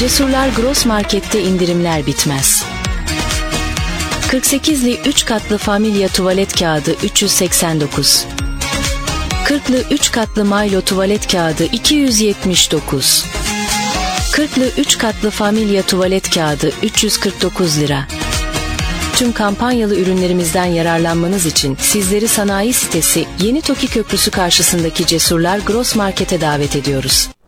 Cesurlar Gross Market'te indirimler bitmez. 48'li 3 katlı Familya tuvalet kağıdı 389. 40'lı 3 katlı Milo tuvalet kağıdı 279. 40'lı 3 katlı Familya tuvalet kağıdı 349 lira. Tüm kampanyalı ürünlerimizden yararlanmanız için sizleri sanayi sitesi Yeni Toki Köprüsü karşısındaki Cesurlar Gross Market'e davet ediyoruz.